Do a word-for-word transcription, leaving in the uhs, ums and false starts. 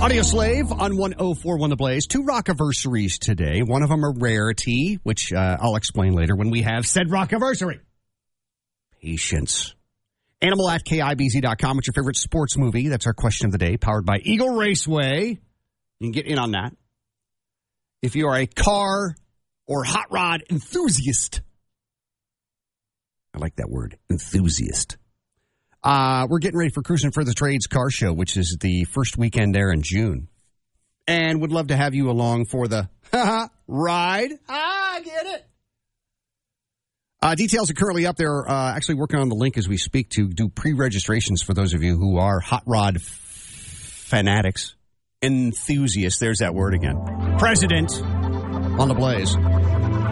Audio Slave on one oh four one The Blaze. Two rock-iversaries today. One of them a rarity, which uh, I'll explain later when we have said rock-iversary. Patience. Animal at K I B Z dot com. What's your favorite sports movie? That's our question of the day, powered by Eagle Raceway. You can get in on that. If you are a car or hot rod enthusiast. I like that word, enthusiast. Uh, we're getting ready for Cruising for the Trades car show, which is the first weekend there in June. And would love to have you along for the ride. Ah, I get it. Uh, details are currently up there. Uh, actually working on the link as we speak to do pre-registrations for those of you who are hot rod f- fanatics, enthusiasts. There's that word again. President on the Blaze.